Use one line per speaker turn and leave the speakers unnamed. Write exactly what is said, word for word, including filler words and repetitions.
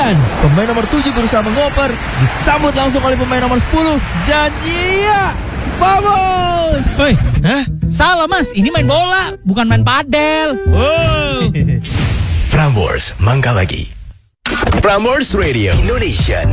Dan pemain nomor tujuh berusaha mengoper, disambut langsung oleh pemain nomor sepuluh. Dan iya, vamos!
Hei, hah? Salah mas, ini main bola, bukan main padel.
Oh.
Prambors, Mangga Lagi. Prambors Radio Indonesia.